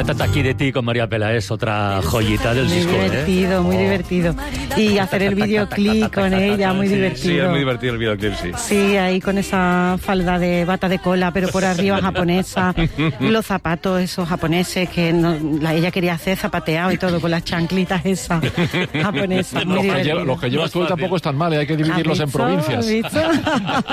Tata aquí de ti con María Peláez, otra joyita del disco. Muy divertido, muy divertido. Y hacer el videoclip con ella, muy divertido. Sí, es muy divertido el videoclip, sí. Sí, ahí con esa falda de bata de cola, pero por arriba japonesa. Los zapatos esos japoneses que ella quería hacer zapateado y todo, con las chanclitas esas japonesas. Muy divertido. Los que llevas tú tampoco están mal, hay que dividirlos en provincias. ¿Has visto?